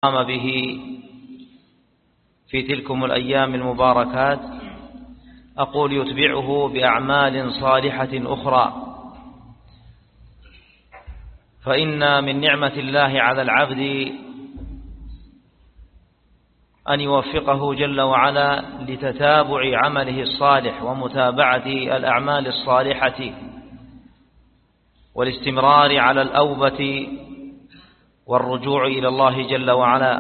قام به في تلكم الأيام المباركات، أقول يتبعه بأعمال صالحة أخرى. فإن من نعمة الله على العبد أن يوفقه جل وعلا لتتابع عمله الصالح ومتابعة الأعمال الصالحة والاستمرار على الأوبة والرجوع إلى الله جل وعلا.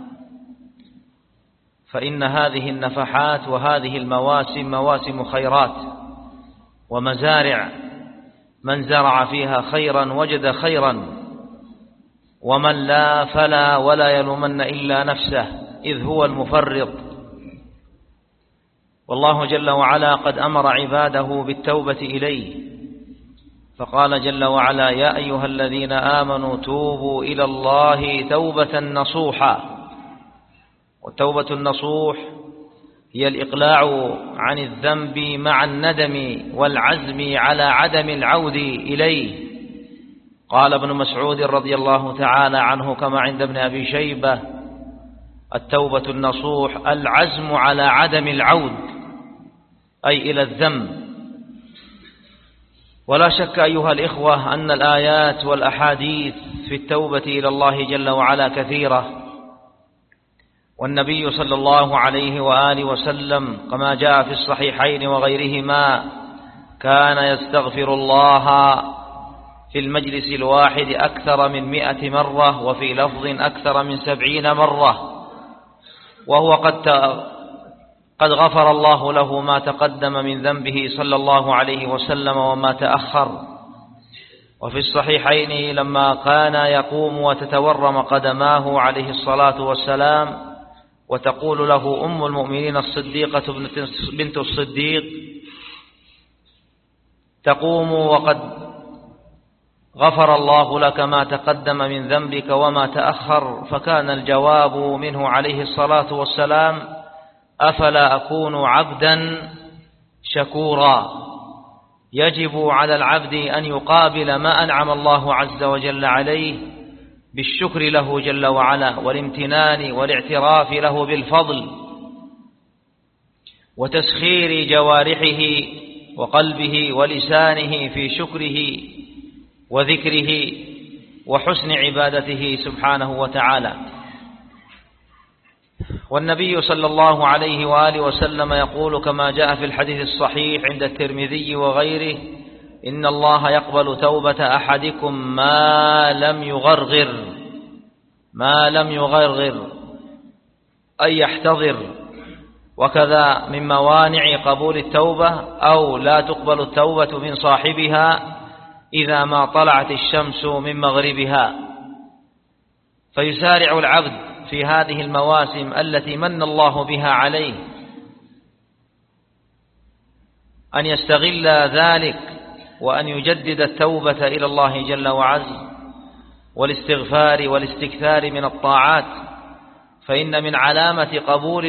فإن هذه النفحات وهذه المواسم مواسم خيرات ومزارع، من زرع فيها خيرا وجد خيرا، ومن لا فلا ولا يلومن إلا نفسه إذ هو المفرط. والله جل وعلا قد أمر عباده بالتوبة إليه، فقال جل وعلا: يا أيها الذين آمنوا توبوا إلى الله توبة نصوحا. والتوبة النصوح هي الإقلاع عن الذنب مع الندم والعزم على عدم العود إليه. قال ابن مسعود رضي الله تعالى عنه كما عند ابن أبي شيبة: التوبة النصوح العزم على عدم العود، أي إلى الذنب. ولا شك أيها الإخوة أن الآيات والأحاديث في التوبة إلى الله جل وعلا كثيرة، والنبي صلى الله عليه وآله وسلم كما جاء في الصحيحين وغيرهما كان يستغفر الله في المجلس الواحد أكثر من 100 مرة، وفي لفظ أكثر من 70 مرة، وهو قد غفر الله له ما تقدم من ذنبه صلى الله عليه وسلم وما تأخر. وفي الصحيحين لما كان يقوم وتتورم قدماه عليه الصلاة والسلام وتقول له أم المؤمنين الصديقة بنت الصديق: تقوم وقد غفر الله لك ما تقدم من ذنبك وما تأخر، فكان الجواب منه عليه الصلاة والسلام: أفلا أكون عبدا شكورا. يجب على العبد أن يقابل ما أنعم الله عز وجل عليه بالشكر له جل وعلا والامتنان والاعتراف له بالفضل وتسخير جوارحه وقلبه ولسانه في شكره وذكره وحسن عبادته سبحانه وتعالى. والنبي صلى الله عليه وآله وسلم يقول كما جاء في الحديث الصحيح عند الترمذي وغيره: إن الله يقبل توبة أحدكم ما لم يغرغر أي يحتضر. وكذا من موانع قبول التوبة أو لا تقبل التوبة من صاحبها إذا ما طلعت الشمس من مغربها. فيسارع العبد في هذه المواسم التي من الله بها عليه أن يستغل ذلك وأن يجدد التوبة إلى الله جل وعز والاستغفار والاستكثار من الطاعات. فإن من علامة قبول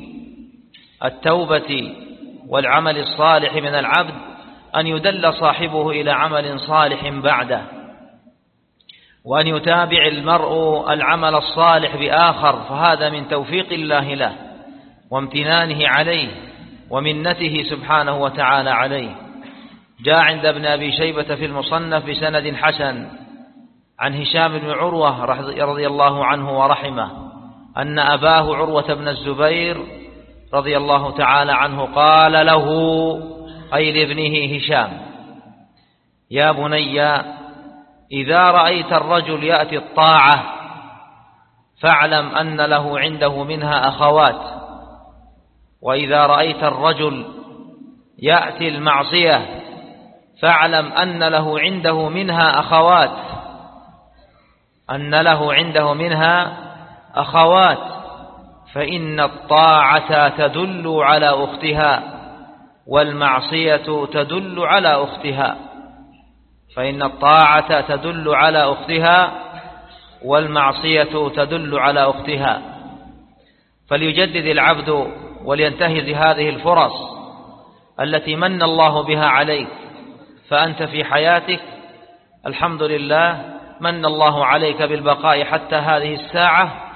التوبة والعمل الصالح من العبد أن يدل صاحبه إلى عمل صالح بعده، وأن يتابع المرء العمل الصالح بآخر، فهذا من توفيق الله له وامتنانه عليه ومنته سبحانه وتعالى عليه. جاء عند ابن أبي شيبة في المصنف بسند حسن عن هشام بن عروة رضي الله عنه ورحمه أن أباه عروة بن الزبير رضي الله تعالى عنه قال له، أي لابنه هشام: يا بني، إذا رأيت الرجل يأتي الطاعة فاعلم أن له عنده منها أخوات، وإذا رأيت الرجل يأتي المعصية فاعلم أن له عنده منها أخوات، فإن الطاعة تدل على أختها والمعصية تدل على أختها. فإن الطاعة تدل على أختها والمعصية تدل على أختها. فليجدد العبد ولينتهز هذه الفرص التي من الله بها عليك. فأنت في حياتك الحمد لله من الله عليك بالبقاء حتى هذه الساعة،